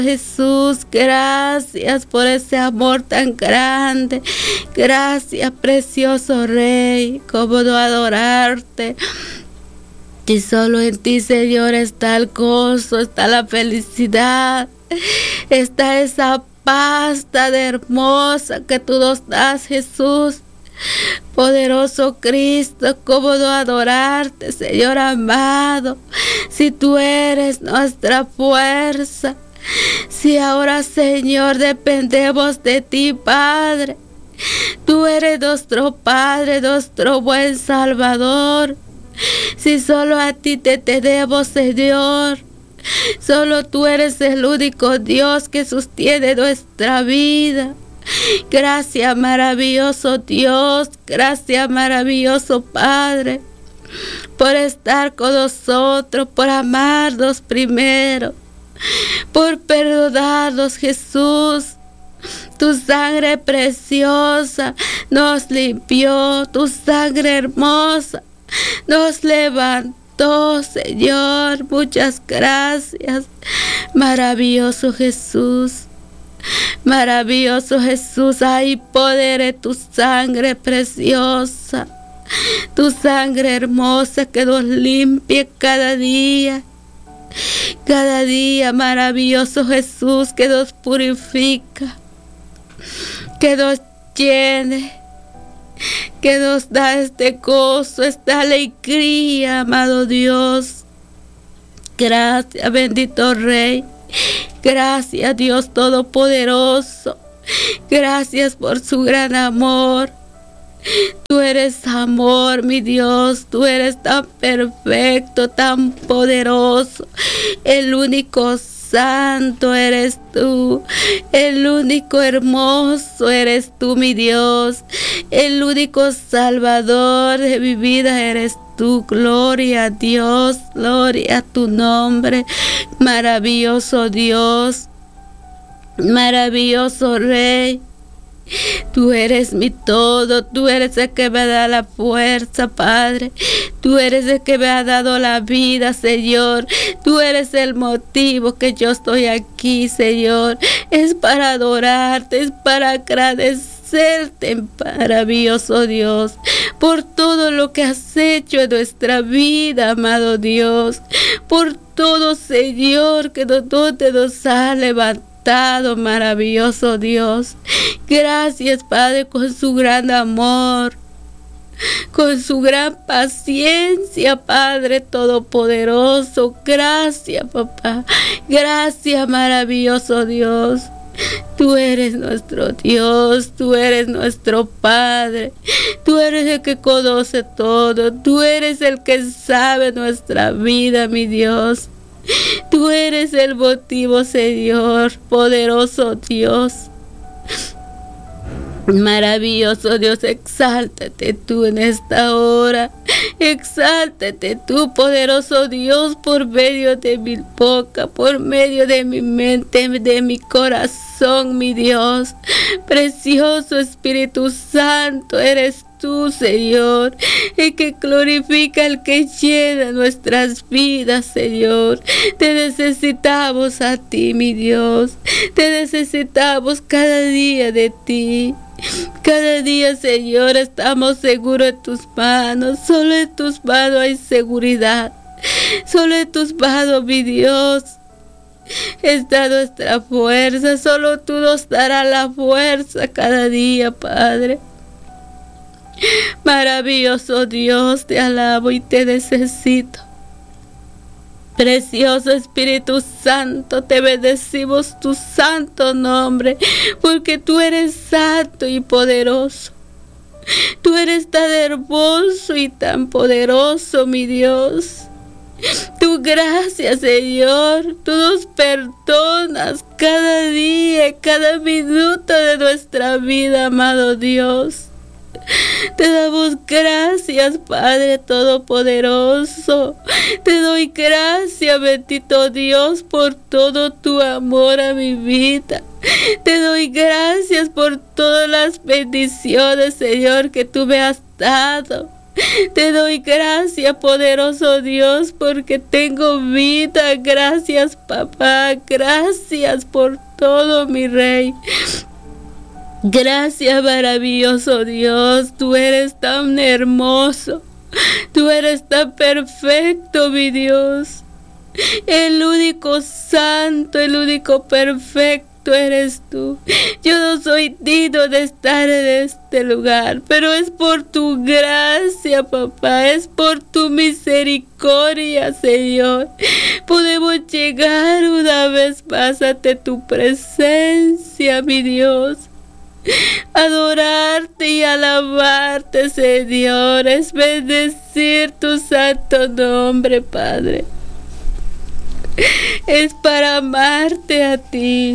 Jesús, gracias por ese amor tan grande. Gracias, precioso Rey. Cómo no adorarte. Y solo en ti, Señor, está el gozo, está la felicidad, está esa paz tan hermosa que tú nos das, Jesús. Poderoso Cristo, cómo no adorarte, Señor amado, si tú eres nuestra fuerza. Si ahora, Señor, dependemos de ti, Padre. Tú eres nuestro Padre, nuestro buen Salvador. Si solo a ti te tenemos, Señor. Solo tú eres el único Dios que sostiene nuestra vida. Gracias, maravilloso Dios. Gracias, maravilloso Padre, por estar con nosotros, por amarnos primero, por perdonarnos, Jesús. Tu sangre preciosa nos limpió, tu sangre hermosa nos levantó, Señor. Muchas gracias, maravilloso Jesús. Maravilloso Jesús, hay poder en tu sangre preciosa, tu sangre hermosa que nos limpia cada día, maravilloso Jesús, que nos purifica, que nos llene, que nos da este gozo, esta alegría, amado Dios. Gracias, bendito Rey. Gracias, Dios Todopoderoso. Gracias por su gran amor. Tú eres amor, mi Dios. Tú eres tan perfecto, tan poderoso. El único santo eres tú. El único hermoso eres tú, mi Dios. El único salvador de mi vida eres tú. Gloria a Dios, gloria a tu nombre. Maravilloso Dios, maravilloso Rey. Tú eres mi todo, tú eres el que me da la fuerza, Padre. Tú eres el que me ha dado la vida, Señor. Tú eres el motivo que yo estoy aquí, Señor. Es para adorarte, es para agradecerte, maravilloso Dios, por todo lo que has hecho en nuestra vida, amado Dios. Por todo, Señor, que donde nos ha levantado, maravilloso Dios. Gracias, Padre, con su gran amor, con su gran paciencia, Padre Todopoderoso. Gracias, papá. Gracias, maravilloso Dios. Tú eres nuestro Dios, tú eres nuestro Padre, tú eres el que conoce todo, tú eres el que sabe nuestra vida, mi Dios. Tú eres el motivo, Señor, poderoso Dios. Maravilloso Dios, exáltate tú en esta hora. Exáltate tú, poderoso Dios, por medio de mi boca, por medio de mi mente, de mi corazón, mi Dios. Precioso Espíritu Santo, eres tú, Señor, el que glorifica, el que llena nuestras vidas, Señor. Te necesitamos a ti, mi Dios. Te necesitamos cada día de ti. Cada día, Señor, estamos seguros en tus manos. Solo en tus manos hay seguridad. Solo en tus manos, mi Dios, está nuestra fuerza. Solo tú nos darás la fuerza cada día, Padre. Maravilloso Dios, te alabo y te necesito. Precioso Espíritu Santo, te bendecimos tu santo nombre, porque tú eres santo y poderoso. Tú eres tan hermoso y tan poderoso, mi Dios. Tu gracia, Señor, tú nos perdonas cada día, cada minuto de nuestra vida, amado Dios. Te damos gracias, Padre Todopoderoso. Te doy gracias, bendito Dios, por todo tu amor a mi vida. Te doy gracias por todas las bendiciones, Señor, que tú me has dado. Te doy gracias, poderoso Dios, porque tengo vida. Gracias, papá. Gracias por todo, mi Rey. Gracias, maravilloso Dios. Tú eres tan hermoso. Tú eres tan perfecto, mi Dios. El único santo, el único perfecto eres tú. Yo no soy digno de estar en este lugar, pero es por tu gracia, papá, es por tu misericordia, Señor. Podemos llegar una vez más ante tu presencia, mi Dios. Adorarte y alabarte, Señor, es bendecir tu santo nombre, Padre. Es para amarte a ti.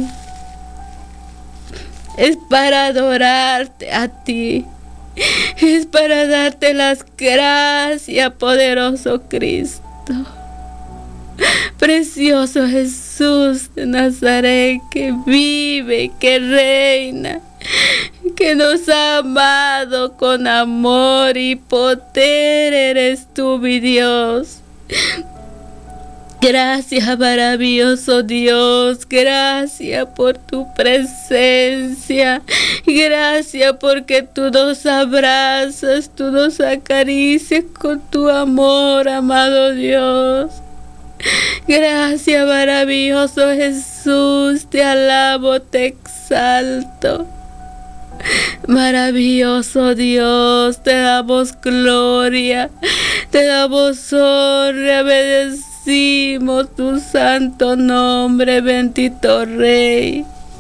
Es para adorarte a ti. Es para darte las gracias, poderoso Cristo. Precioso Jesús de Nazaret, que vive, que reina, que nos ha amado con amor y poder. Eres tú, mi Dios. Gracias, maravilloso Dios. Gracias por tu presencia. Gracias porque tú nos abrazas, tú nos acaricias con tu amor, amado Dios. Gracias, maravilloso Jesús. Te alabo, te exalto. Maravilloso Dios, te damos gloria, te damos honra, bendecimos tu santo nombre, bendito Rey.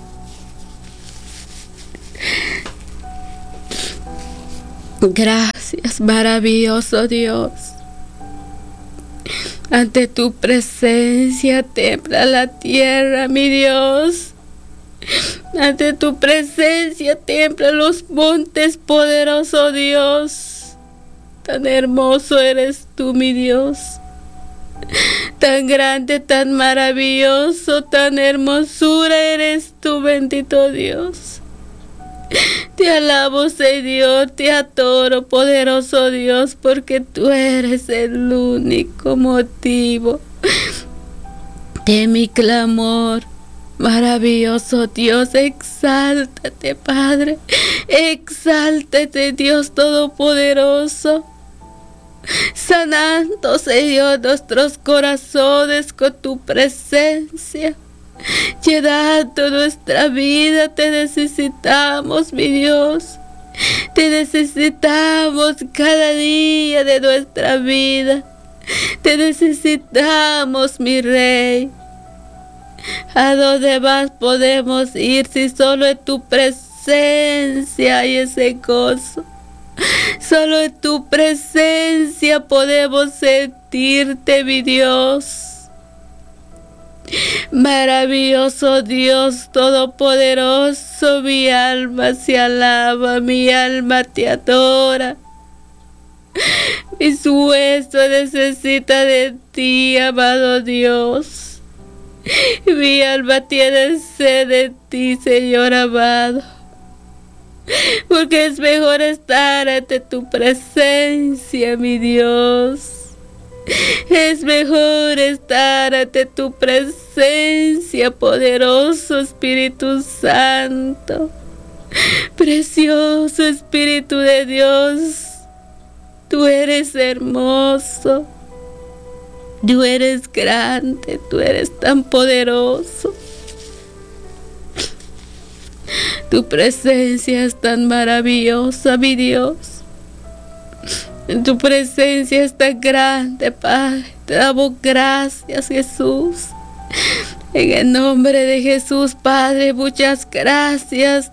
Gracias, maravilloso Dios. Ante tu presencia tiembla la tierra, mi Dios. Ante tu presencia tiemblan los montes, poderoso Dios. Tan hermoso eres tú, mi Dios. Tan grande, tan maravilloso, tan hermosura eres tú, bendito Dios. Te alabo, Señor, te adoro, poderoso Dios, porque tú eres el único motivo de mi clamor. Maravilloso Dios, exáltate, Padre, exáltate, Dios Todopoderoso, sanando, Señor, nuestros corazones con tu presencia, llenando nuestra vida. Te necesitamos, mi Dios, te necesitamos cada día de nuestra vida, te necesitamos, mi Rey. ¿A dónde más podemos ir si solo en tu presencia hay ese gozo? Solo en tu presencia podemos sentirte, mi Dios. Maravilloso Dios Todopoderoso, mi alma se alaba, mi alma te adora. Mi hueso necesita de ti, amado Dios. Mi alma tiene sed de ti, Señor amado, porque es mejor estar ante tu presencia, mi Dios. Es mejor estar ante tu presencia, poderoso Espíritu Santo. Precioso Espíritu de Dios, tú eres hermoso. Tú eres grande, tú eres tan poderoso. Tu presencia es tan maravillosa, mi Dios. Tu presencia es tan grande, Padre. Te damos gracias, Jesús. En el nombre de Jesús, Padre, muchas gracias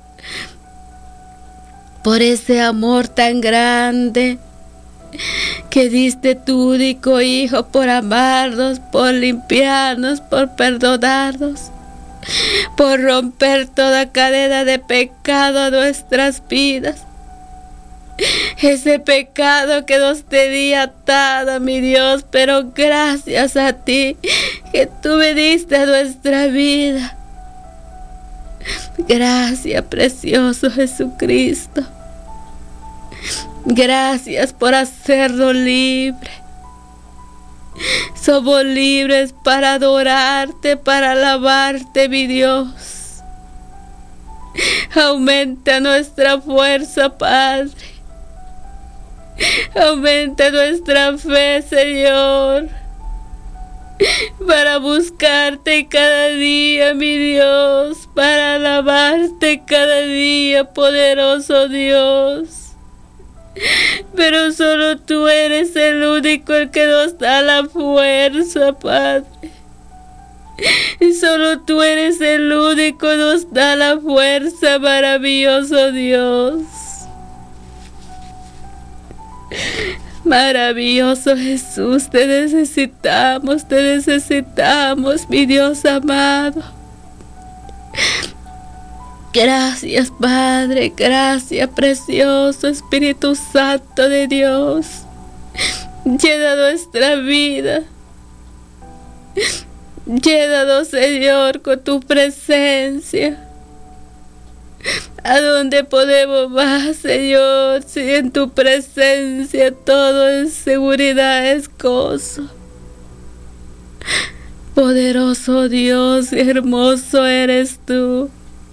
por ese amor tan grande que diste tu único Hijo por amarnos, por limpiarnos, por perdonarnos, por romper toda cadena de pecado a nuestras vidas. Ese pecado que nos tenía atada, mi Dios, pero gracias a ti que tú viniste a nuestra vida. Gracias, precioso Jesucristo. Gracias por hacernos libres. Somos libres para adorarte, para alabarte, mi Dios. Aumenta nuestra fuerza, Padre. Aumenta nuestra fe, Señor, para buscarte cada día, mi Dios, para alabarte cada día, poderoso Dios. Pero solo tú eres el único el que nos da la fuerza, Padre. Y solo tú eres el único que nos da la fuerza, maravilloso Dios. Maravilloso Jesús, te necesitamos, mi Dios amado. Gracias, Padre, gracias, precioso Espíritu Santo de Dios. Llena nuestra vida. Llénanos, Señor, con tu presencia. ¿A dónde podemos más, Señor? Si en tu presencia todo en seguridad es gozo. Poderoso Dios, hermoso eres tú.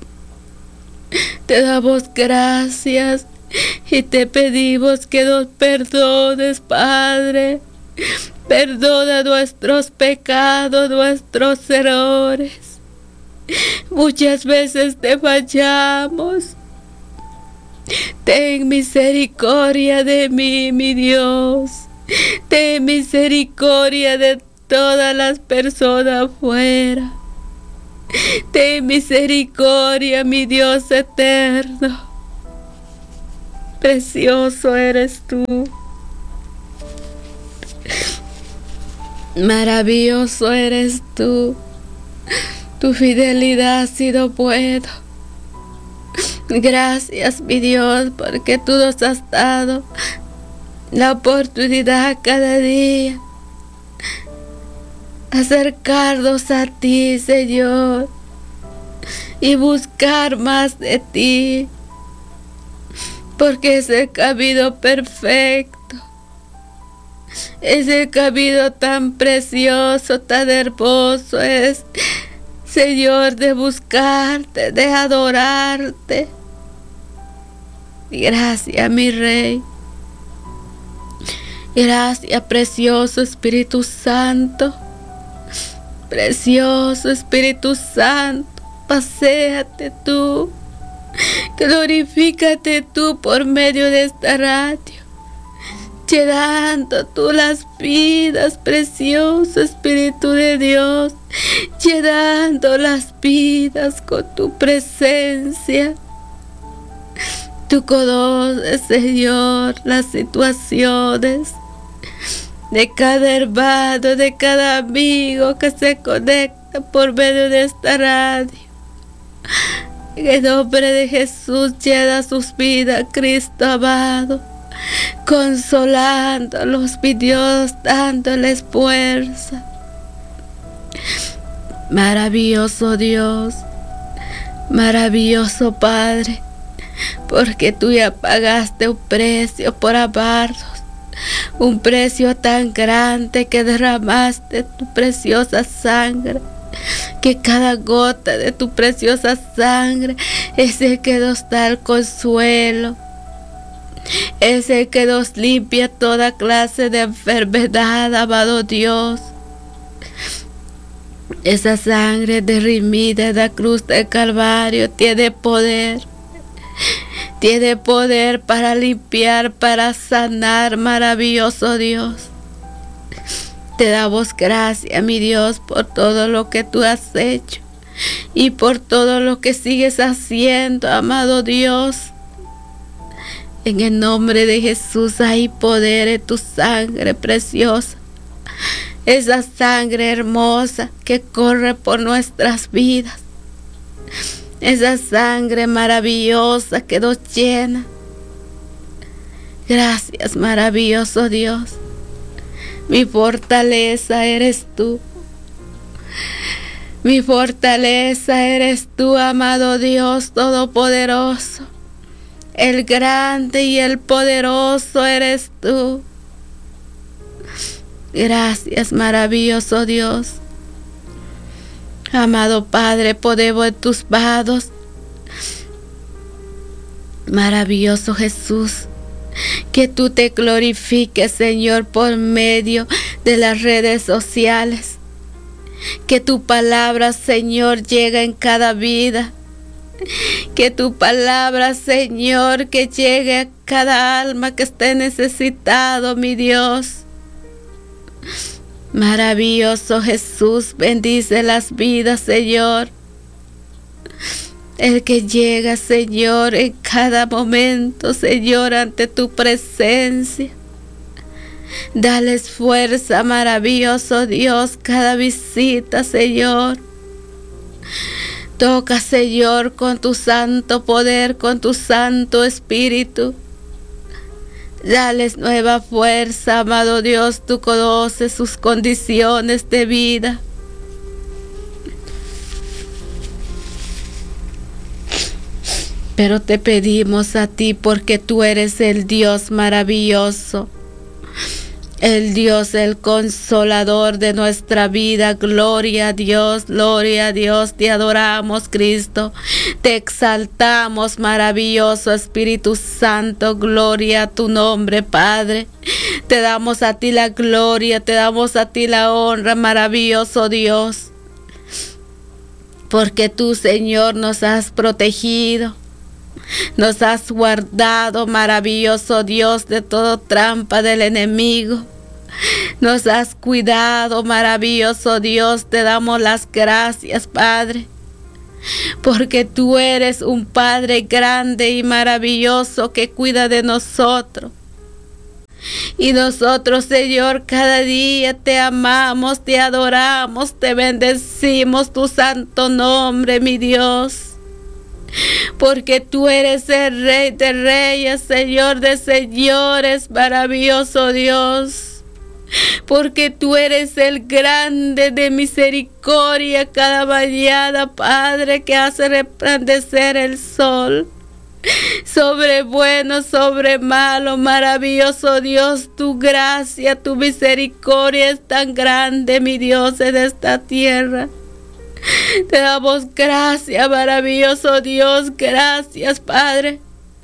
Te damos gracias y te pedimos que nos perdones, Padre. Perdona nuestros pecados, nuestros errores. Muchas veces te fallamos. Ten misericordia de mí, mi Dios. Ten misericordia de todas las personas afuera. Ten misericordia, mi Dios eterno. Precioso eres tú. Maravilloso eres tú. Tu fidelidad ha sido buena. Gracias, mi Dios, porque tú nos has dado la oportunidad cada día acercarnos a ti, Señor, y buscar más de ti, porque es el camino perfecto. Es el camino tan precioso, tan hermoso es, Señor, de buscarte, de adorarte. Gracias, mi Rey. Gracias, precioso Espíritu Santo. Precioso Espíritu Santo, paséate tú. Glorifícate tú por medio de esta radio. Llenando tú las vidas, precioso Espíritu de Dios, llenando las vidas con tu presencia. Tú conoces, Señor, las situaciones de cada hermano, de cada amigo que se conecta por medio de esta radio. En el nombre de Jesús, llena sus vidas, Cristo amado, consolándolos, mi Dios, dándoles fuerza. Maravilloso Dios, maravilloso Padre, porque tú ya pagaste un precio por amarnos, un precio tan grande que derramaste tu preciosa sangre, que cada gota de tu preciosa sangre es el que nos da el consuelo. Es el que nos limpia toda clase de enfermedad, amado Dios. Esa sangre derramada en la cruz del Calvario tiene poder. Tiene poder para limpiar, para sanar, maravilloso Dios. Te damos gracias, mi Dios, por todo lo que tú has hecho y por todo lo que sigues haciendo, amado Dios. En el nombre de Jesús hay poder en tu sangre preciosa. Esa sangre hermosa que corre por nuestras vidas. Esa sangre maravillosa que nos llena. Gracias, maravilloso Dios. Mi fortaleza eres tú. Mi fortaleza eres tú, amado Dios Todopoderoso. El grande y el poderoso eres tú. Gracias, maravilloso Dios. Amado Padre, podemos en tus manos. Maravilloso Jesús, que tú te glorifiques, Señor, por medio de las redes sociales. Que tu palabra, Señor, llegue en cada vida. Que tu palabra, Señor, que llegue a cada alma que esté necesitado, mi Dios. Maravilloso Jesús, bendice las vidas, Señor. El que llega, Señor, en cada momento, Señor, ante tu presencia. Dales fuerza, maravilloso Dios, cada visita, Señor. Toca, Señor, con tu santo poder, con tu santo espíritu. Dales nueva fuerza, amado Dios, tú conoces sus condiciones de vida. Pero te pedimos a ti porque tú eres el Dios maravilloso, el Dios, el consolador de nuestra vida. Gloria a Dios, te adoramos, Cristo, te exaltamos, maravilloso Espíritu Santo, gloria a tu nombre, Padre. Te damos a ti la gloria, te damos a ti la honra, maravilloso Dios, porque tú, Señor, nos has protegido. Nos has guardado, maravilloso Dios, de toda trampa del enemigo. Nos has cuidado, maravilloso Dios. Te damos las gracias, Padre, porque tú eres un Padre grande y maravilloso que cuida de nosotros. Y nosotros, Señor, cada día te amamos, te adoramos, te bendecimos tu santo nombre, mi Dios. Porque tú eres el Rey de Reyes, Señor de Señores, maravilloso Dios. Porque tú eres el grande de misericordia cada mañana, Padre, que hace resplandecer el sol sobre bueno, sobre malo, maravilloso Dios. Tu gracia, tu misericordia es tan grande, mi Dios, en esta tierra. Te damos gracias, maravilloso Dios. Gracias, Padre.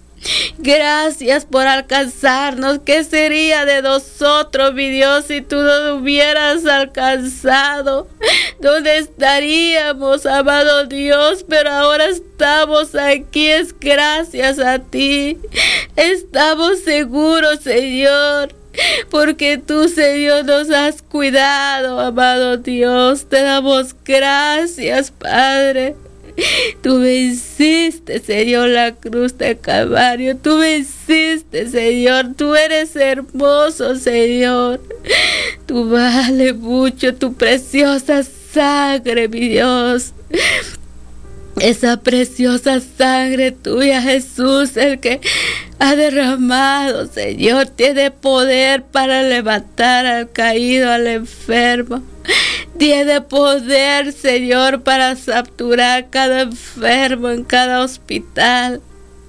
Gracias por alcanzarnos. ¿Qué sería de nosotros, mi Dios, si tú no nos hubieras alcanzado? ¿Dónde estaríamos, amado Dios? Pero ahora estamos aquí, es gracias a ti. Estamos seguros, Señor, porque tú, Señor, nos has cuidado, amado Dios. Te damos gracias, Padre. Tú venciste, Señor, la cruz del Calvario. Tú venciste, Señor. Tú eres hermoso, Señor. Tú vales mucho, tu preciosa sangre, mi Dios. Esa preciosa sangre tuya, Jesús, el que ha derramado, Señor, tiene poder para levantar al caído, al enfermo. Tiene poder, Señor, para capturar cada enfermo en cada hospital.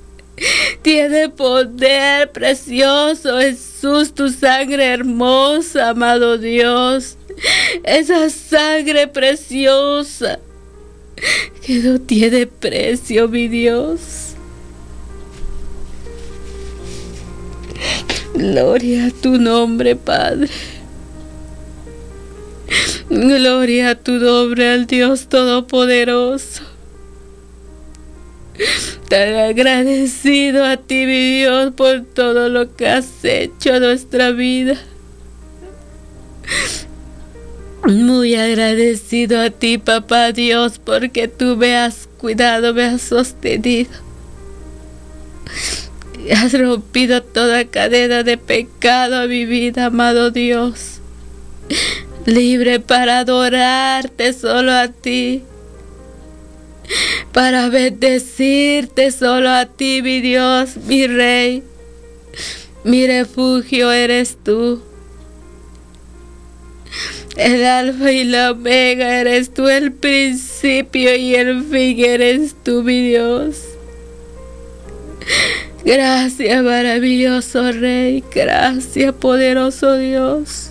Tiene poder, precioso Jesús, tu sangre hermosa, amado Dios. Esa sangre preciosa que no tiene precio, mi Dios. Gloria a tu nombre, Padre. Gloria a tu nombre, al Dios Todopoderoso. Tan agradecido a ti, mi Dios, por todo lo que has hecho en nuestra vida. Muy agradecido a ti, Papá Dios, porque tú me has cuidado, me has sostenido. Has rompido toda cadena de pecado a mi vida, amado Dios. Libre para adorarte solo a ti, para bendecirte solo a ti, mi Dios, mi Rey. Mi refugio eres tú. El alfa y la omega eres tú, el principio y el fin eres tú, mi Dios. Gracias, maravilloso Rey. Gracias, poderoso Dios.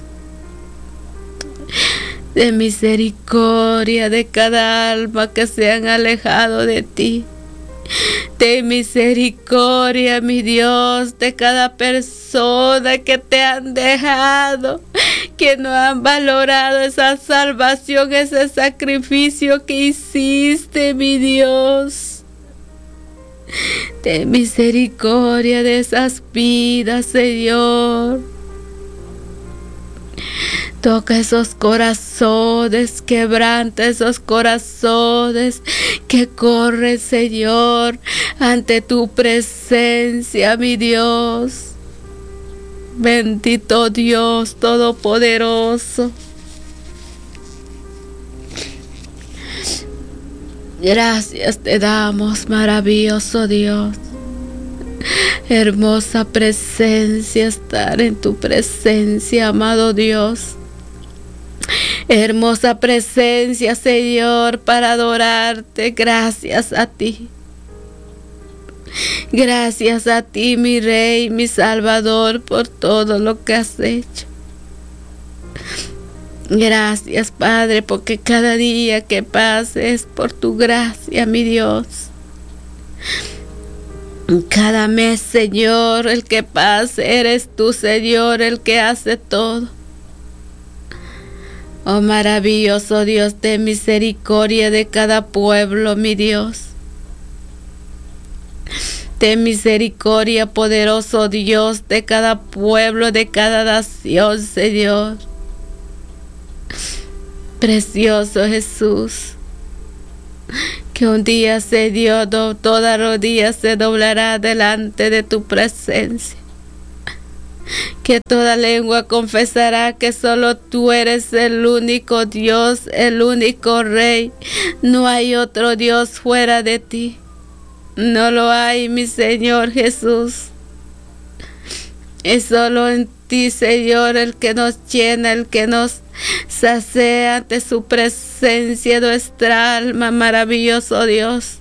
De misericordia de cada alma que se han alejado de ti. De misericordia, mi Dios, de cada persona que te han dejado, que no han valorado esa salvación, ese sacrificio que hiciste, mi Dios. De misericordia de esas vidas, Señor. Toca esos corazones, quebranta esos corazones que corren, Señor, ante tu presencia, mi Dios. Bendito Dios Todopoderoso. Gracias te damos, maravilloso Dios. Hermosa presencia, estar en tu presencia, amado Dios. Hermosa presencia, Señor, para adorarte. Gracias a ti. Gracias a ti, mi Rey, mi Salvador, por todo lo que has hecho. Gracias, Padre, porque cada día que pase es por tu gracia, mi Dios. Cada mes, Señor, el que pase, eres tú, Señor, el que hace todo. Oh maravilloso Dios de misericordia de cada pueblo, mi Dios. De misericordia, poderoso Dios de cada pueblo, de cada nación, Señor. Precioso Jesús, que un día se dio, toda rodilla se doblará delante de tu presencia. Que toda lengua confesará que solo tú eres el único Dios, el único Rey. No hay otro Dios fuera de ti. No lo hay, mi Señor Jesús. Es solo en ti, Señor, el que nos llena, el que nos sacia ante su presencia, nuestra alma, maravilloso Dios.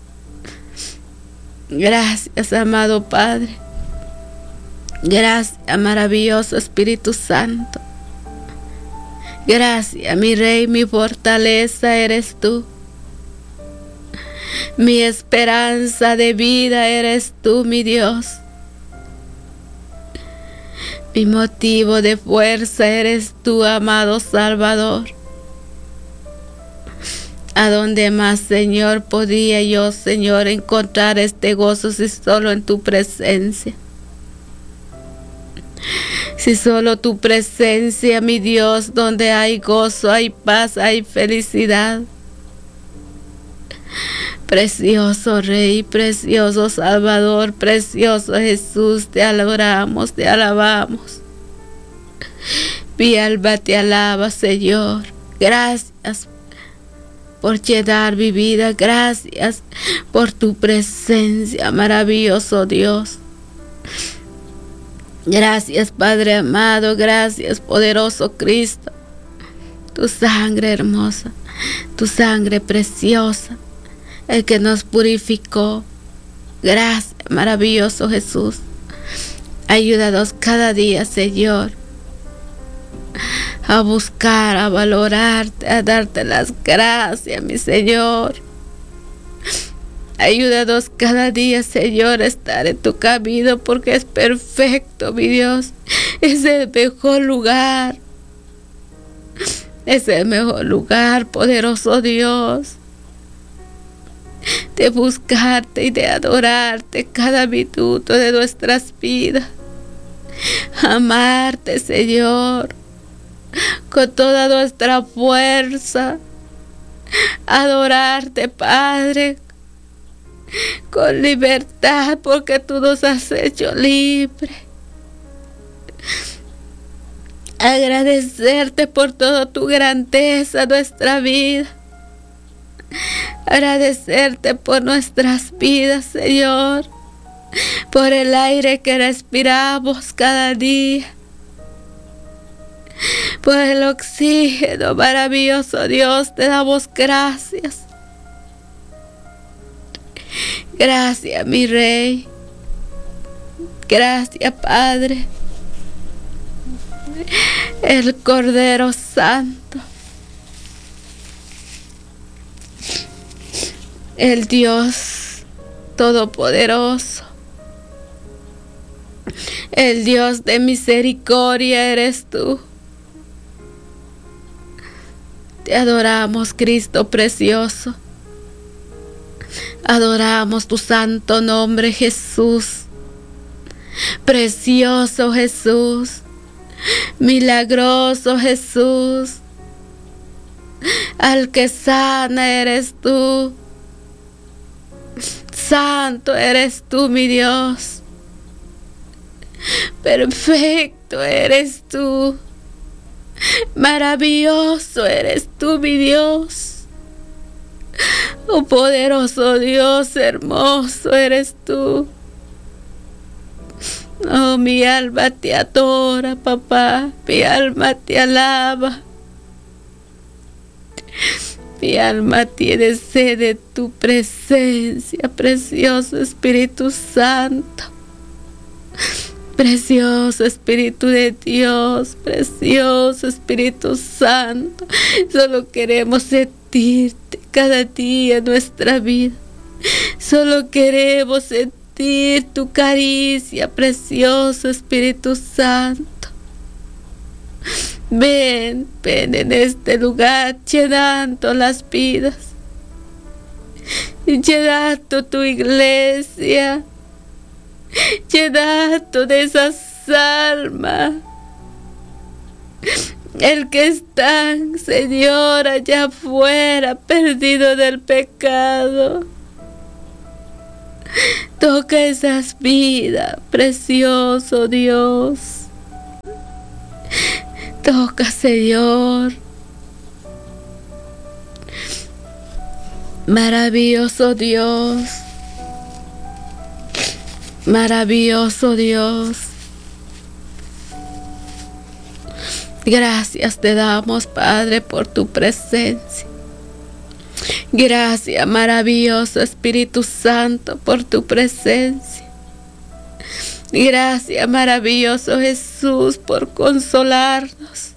Gracias, amado Padre. Gracias, maravilloso Espíritu Santo. Gracias, mi Rey, mi fortaleza eres tú. Mi esperanza de vida eres tú, mi Dios. Mi motivo de fuerza eres tú, amado Salvador. ¿A dónde más, Señor, podía yo, Señor, encontrar este gozo si solo en tu presencia? Si solo tu presencia, mi Dios, donde hay gozo, hay paz, hay felicidad. Precioso Rey, precioso Salvador, precioso Jesús, te adoramos, te alabamos. Mi alma te alaba, Señor. Gracias por llenar mi vida, gracias por tu presencia, maravilloso Dios. Gracias, Padre amado, gracias, poderoso Cristo. Tu sangre hermosa, tu sangre preciosa, el que nos purificó. Gracias, maravilloso Jesús. Ayúdanos cada día, Señor, a buscar, a valorarte, a darte las gracias, mi Señor. Ayúdanos cada día, Señor, a estar en tu camino, porque es perfecto, mi Dios. Es el mejor lugar. Es el mejor lugar, poderoso Dios, de buscarte y de adorarte cada minuto de nuestras vidas. Amarte, Señor, con toda nuestra fuerza. Adorarte, Padre, con libertad, porque tú nos has hecho libres. Agradecerte por toda tu grandeza en nuestra vida. Agradecerte por nuestras vidas, Señor, por el aire que respiramos cada día, por el oxígeno, maravilloso Dios, te damos gracias. Gracias, mi Rey. Gracias, Padre. El Cordero Santo, el Dios Todopoderoso, el Dios de misericordia eres tú. Te adoramos, Cristo precioso. Adoramos tu santo nombre, Jesús. Precioso Jesús. Milagroso Jesús. Al que sana eres tú. Santo eres tú, mi Dios. Perfecto eres tú. Maravilloso eres tú, mi Dios. Oh poderoso Dios, hermoso eres tú. Oh, mi alma te adora, papá. Mi alma te alaba. Mi alma tiene sed de tu presencia, precioso Espíritu Santo. Precioso Espíritu de Dios, precioso Espíritu Santo. Solo queremos sentirte cada día en nuestra vida. Solo queremos sentir tu caricia, precioso Espíritu Santo. Ven, ven en este lugar llenando las vidas, llenando tu iglesia, llenando de esas almas. El que están, Señor, allá afuera, perdido del pecado. Toca esas vidas, precioso Dios. Toca, Señor. Maravilloso Dios. Maravilloso Dios. Gracias te damos, Padre, por tu presencia. Gracias, maravilloso Espíritu Santo, por tu presencia. Gracias, maravilloso Jesús, por consolarnos.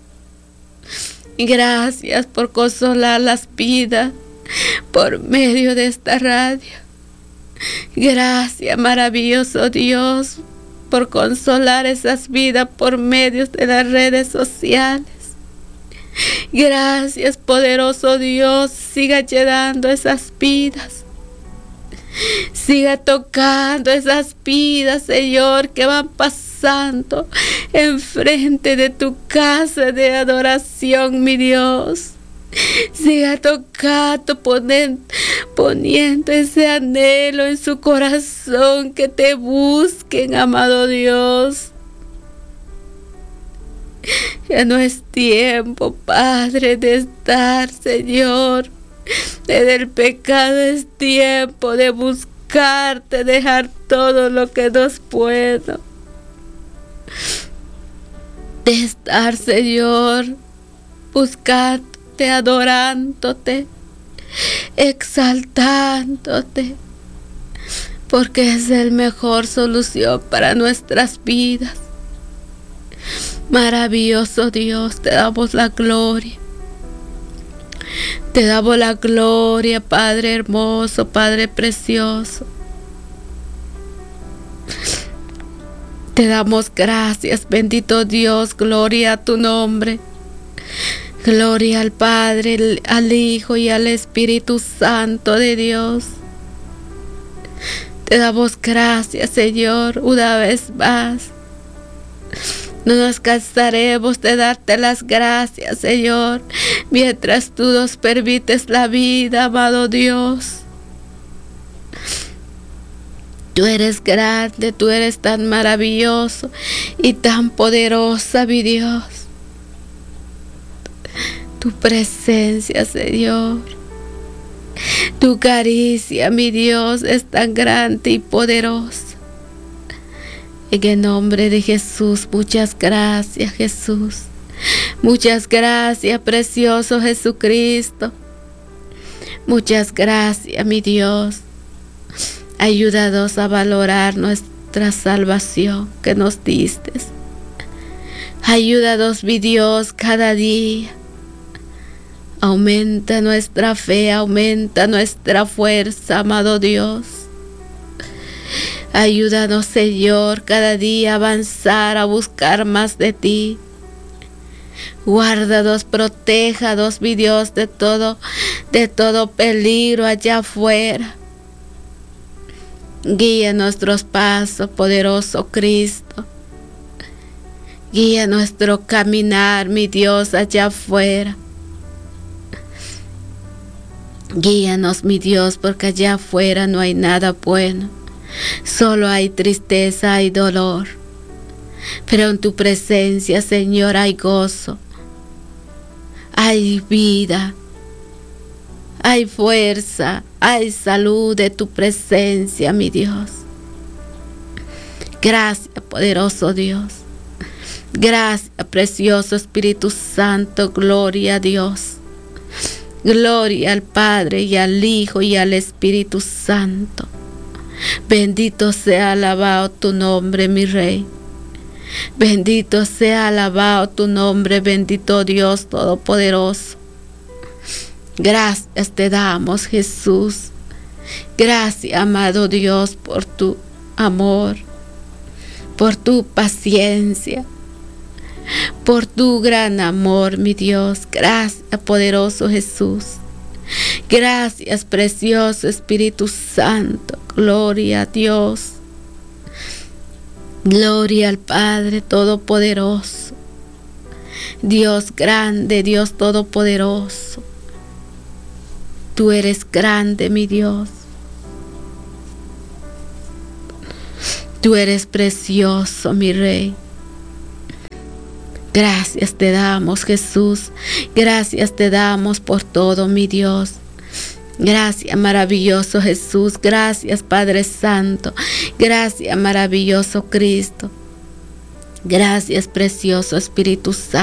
Gracias por consolar las vidas por medio de esta radio. Gracias, maravilloso Dios, por consolar esas vidas por medio de las redes sociales. Gracias, poderoso Dios, siga llenando esas vidas. Siga tocando esas vidas, Señor, que van pasando enfrente de tu casa de adoración, mi Dios. Siga tocando, poniendo ese anhelo en su corazón, que te busquen, amado Dios. Ya no es tiempo, Padre, de estar, Señor, desde el pecado. Es tiempo de buscarte, dejar todo lo que nos pueda. De estar, Señor, buscándote, adorándote, exaltándote, porque es la mejor solución para nuestras vidas. Maravilloso Dios, te damos la gloria. Te damos la gloria, Padre hermoso, Padre precioso. Te damos gracias, bendito Dios, gloria a tu nombre. Gloria al Padre, al Hijo y al Espíritu Santo de Dios. Te damos gracias, Señor, una vez más. No nos cansaremos de darte las gracias, Señor, mientras tú nos permites la vida, amado Dios. Tú eres grande, tú eres tan maravilloso y tan poderosa, mi Dios. Tu presencia, Señor, tu caricia, mi Dios, es tan grande y poderosa. En el nombre de Jesús, muchas gracias, Jesús. Muchas gracias, precioso Jesucristo. Muchas gracias, mi Dios. Ayúdanos a valorar nuestra salvación que nos diste. Ayúdanos, mi Dios, cada día. Aumenta nuestra fe, aumenta nuestra fuerza, amado Dios. Ayúdanos, Señor, cada día a avanzar, a buscar más de ti. Guárdanos, protéjanos, mi Dios, de todo peligro allá afuera. Guía nuestros pasos, poderoso Cristo. Guía nuestro caminar, mi Dios, allá afuera. Guíanos, mi Dios, porque allá afuera no hay nada bueno. Solo hay tristeza, hay dolor. Pero en tu presencia, Señor, hay gozo. Hay vida. Hay fuerza. Hay salud de tu presencia, mi Dios. Gracias, poderoso Dios. Gracias, precioso Espíritu Santo. Gloria a Dios. Gloria al Padre y al Hijo y al Espíritu Santo. Bendito sea alabado tu nombre, mi Rey. Bendito sea alabado tu nombre, bendito Dios Todopoderoso. Gracias te damos, Jesús. Gracias, amado Dios, por tu amor, por tu paciencia, por tu gran amor, mi Dios. Gracias, poderoso Jesús. Gracias, precioso Espíritu Santo. Gloria a Dios. Gloria al Padre Todopoderoso. Dios grande, Dios Todopoderoso. Tú eres grande, mi Dios. Tú eres precioso, mi Rey. Gracias te damos, Jesús. Gracias te damos por todo, mi Dios. Gracias, maravilloso Jesús. Gracias, Padre Santo. Gracias, maravilloso Cristo. Gracias, precioso Espíritu Santo.